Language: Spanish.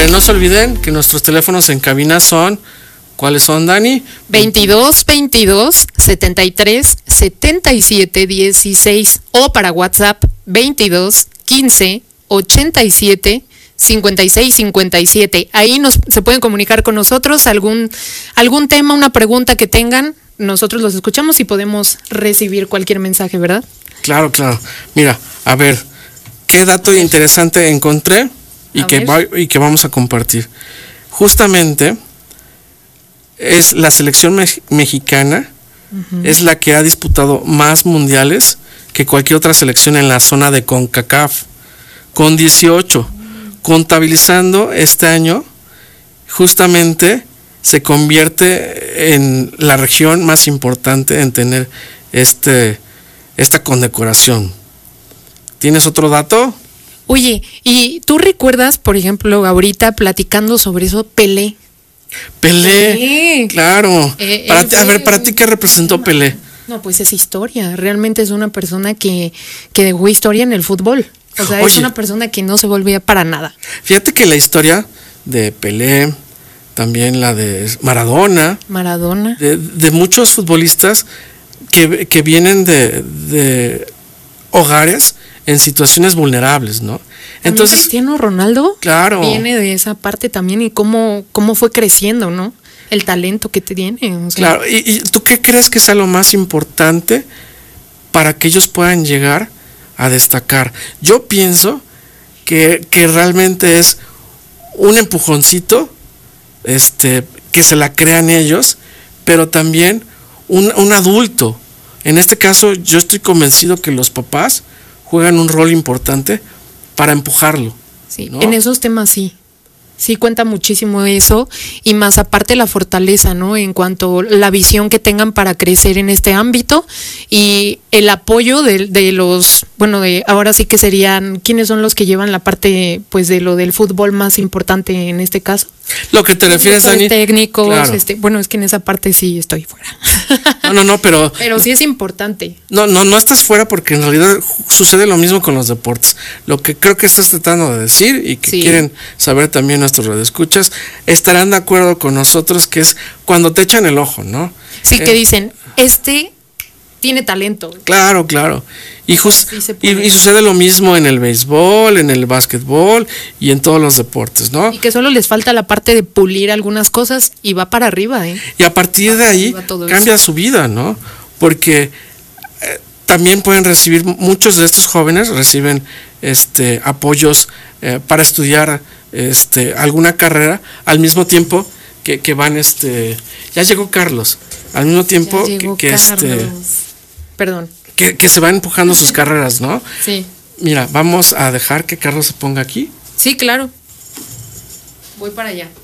ver, no se olviden que nuestros teléfonos en cabina son, ¿cuáles son, Dani? 22 73 77 16 o para WhatsApp 22 15 87 56 57. Ahí se pueden comunicar con nosotros, algún tema, una pregunta que tengan, nosotros los escuchamos y podemos recibir cualquier mensaje, ¿verdad? Claro. Mira, a ver, qué dato interesante encontré y que vamos a compartir. Justamente es la selección mexicana, es la que ha disputado más mundiales que cualquier otra selección en la zona de CONCACAF, con 18. Contabilizando este año, justamente se convierte en la región más importante en tener esta condecoración. ¿Tienes otro dato? Oye, ¿y tú recuerdas, por ejemplo, ahorita platicando sobre eso, Pelé? Pelé, claro. Para ti, ¿qué representó Pelé? No, pues es historia. Realmente es una persona que dejó historia en el fútbol. O sea, es una persona que no se volvía para nada. Fíjate que la historia de Pelé, también la de Maradona. De muchos futbolistas que vienen de hogares en situaciones vulnerables, ¿no? Entonces, Cristiano Ronaldo, claro, viene de esa parte también y cómo fue creciendo, ¿no? El talento que tiene. O sea. Claro, ¿y tú qué crees que sea lo más importante para que ellos puedan llegar a destacar? Yo pienso que realmente es un empujoncito, que se la crean ellos, pero también un adulto. En este caso, yo estoy convencido que los papás juegan un rol importante para empujarlo. Sí, ¿no? En esos temas sí. Sí cuenta muchísimo eso y más aparte la fortaleza, ¿no? En cuanto a la visión que tengan para crecer en este ámbito y el apoyo de los, ahora sí que serían, ¿quiénes son los que llevan la parte, pues, de lo del fútbol más importante en este caso? Lo que te refieres, Dani. Técnicos, claro. Es que en esa parte sí estoy fuera. No, pero sí es importante. No estás fuera porque en realidad sucede lo mismo con los deportes. Lo que creo que estás tratando de decir y que quieren saber también nuestros radioescuchas, estarán de acuerdo con nosotros que es cuando te echan el ojo, ¿no? Sí, que dicen, tiene talento. Claro. Y sucede lo mismo en el béisbol, en el básquetbol y en todos los deportes, ¿no? Y que solo les falta la parte de pulir algunas cosas y va para arriba, ¿eh? Y a partir de ahí cambia su vida, ¿no? Porque también pueden recibir, muchos de estos jóvenes reciben apoyos para estudiar alguna carrera al mismo tiempo que van ya llegó Carlos, al mismo tiempo Perdón. Que se van empujando sus carreras, ¿no? Sí. Mira, vamos a dejar que Carlos se ponga aquí. Sí, claro. Voy para allá.